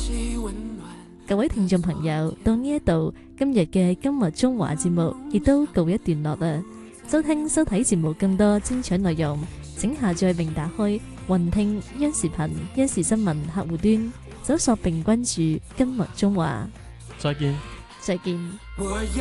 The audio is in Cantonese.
各位聽眾朋友，到呢一度，今日嘅今日中華節目亦都告一段落啦。收聽收睇節目更多精彩內容，請下載並打開雲聽央視頻央視新聞客戶端，搜索並關注今日中華。 再見。 再見。